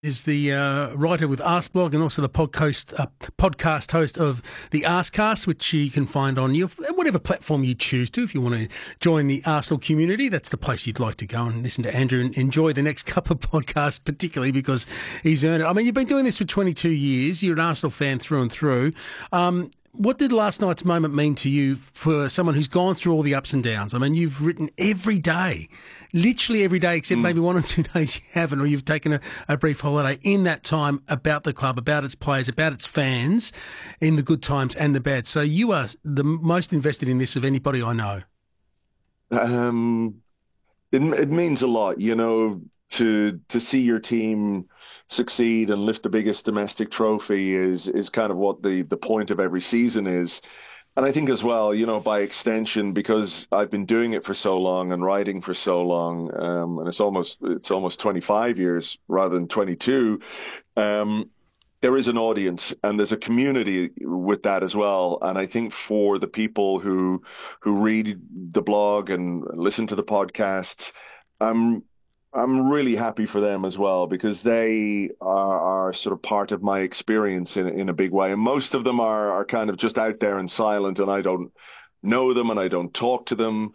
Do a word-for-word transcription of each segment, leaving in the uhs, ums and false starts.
is the uh, writer with Askblog and also the podcast uh, podcast host of the Askcast, which you can find on your whatever platform you choose to. If you want to join the Arsenal community, that's the place you'd like to go and listen to Andrew and enjoy the next couple of podcasts, particularly because he's earned it. I mean, you've been doing this for twenty-two years. You're an Arsenal fan through and through. Um, What did last night's moment mean to you for someone who's gone through all the ups and downs? I mean, you've written every day, literally every day, except mm. maybe one or two days you haven't, or you've taken a, a brief holiday in that time about the club, about its players, about its fans, in the good times and the bad. So you are the most invested in this of anybody I know. Um, it, it means a lot, you know, to to see your team succeed and lift the biggest domestic trophy is is kind of what the the point of every season is. And I think as well, you know, by extension, because I've been doing it for so long and writing for so long, um, and it's almost it's almost twenty-five years rather than twenty-two, um, there is an audience and there's a community with that as well. And I think for the people who who read the blog and listen to the podcasts, I'm I'm really happy for them as well, because they are, are sort of part of my experience in in a big way. And most of them are are kind of just out there and silent, and I don't know them and I don't talk to them.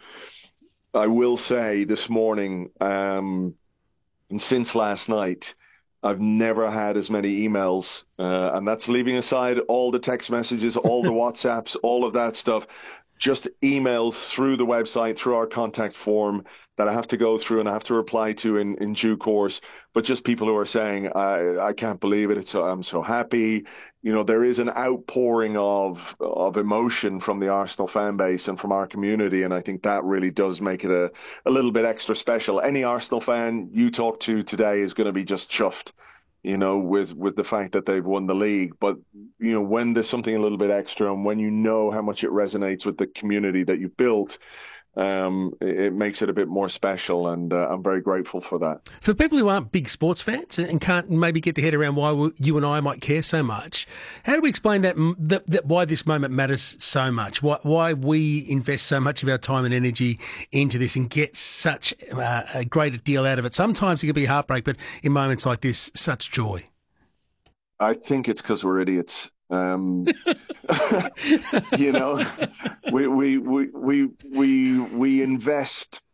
I will say this morning, um, and since last night, I've never had as many emails, uh, and that's leaving aside all the text messages, all the WhatsApps, all of that stuff. Just emails through the website, through our contact form that I have to go through and I have to reply to in, in due course. But just people who are saying, I, I can't believe it. It's, I'm so happy. You know, there is an outpouring of of emotion from the Arsenal fan base and from our community. And I think that really does make it a, a little bit extra special. Any Arsenal fan you talk to today is going to be just chuffed, you know, with, with the fact that they've won the league. But, you know, when there's something a little bit extra and when you know how much it resonates with the community that you built, um, it, it makes it a bit more special. And uh, I'm very grateful for that. For people who aren't big sports fans and can't maybe get their head around why we, you and I might care so much, how do we explain that, that, that why this moment matters so much? Why, why we invest so much of our time and energy into this and get such uh, a great deal out of it? Sometimes it can be heartbreak, but in moments like this, such joy. I think it's because we're idiots. Um, you know, we, we, we, we, we, we invest